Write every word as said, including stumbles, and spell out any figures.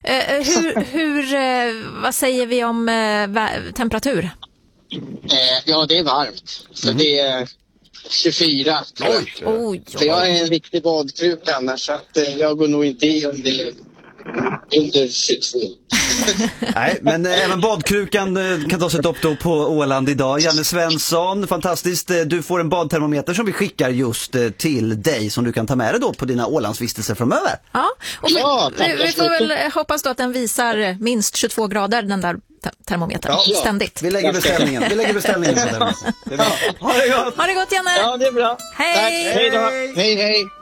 Eh, hur, hur, eh, vad säger vi om eh, temperatur? Eh, ja, det är varmt. Så mm. det är tjugofyra. Oj, oj, oj. För jag är en riktig badkruka annars, så att eh, jag går nog inte i under, under tjugotvå. Nej, men eh, även badkrukan eh, kan ta sig upp då på Åland idag. Janne Svensson, fantastiskt. Eh, du får en badtermometer som vi skickar just eh, till dig som du kan ta med dig då på dina Ålandsvistelser framöver. Ja, och vi, ja, vi, vi får väl hoppas då att den visar minst tjugotvå grader, den där termometern, ja, ständigt. Vi lägger beställningen, vi lägger beställningen på den. Ja. Ha det gott! Ha det gott, Janne! Ja, det är bra. Hej! Tack. Hej då! Hej, hej!